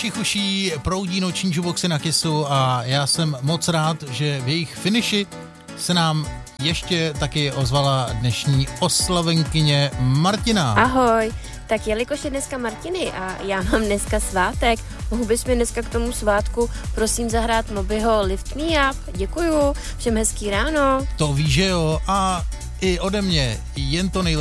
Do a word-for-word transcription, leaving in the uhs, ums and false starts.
našich uší proudí noční jukeboxy na Kissu a já jsem moc rád, že v jejich finiši se nám ještě taky ozvala dnešní oslavenkyně Martina. Ahoj, tak jelikož je dneska Martiny a já mám dneska svátek, mohu bys mi dneska k tomu svátku prosím zahrát Mobyho Lift Me Up? Děkuju, všem hezký ráno. To víš, že jo, a i ode mě jen to nejlepší.